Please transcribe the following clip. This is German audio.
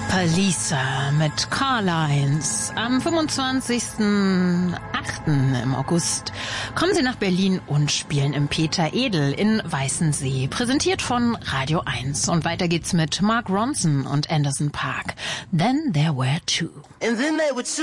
Lisa mit Carlines. Am 25.08. im August kommen sie nach Berlin und spielen im Peter Edel in Weißensee. Präsentiert von Radio 1. Und weiter geht's mit Mark Ronson und Anderson .Paak. Then There Were Two. And then they would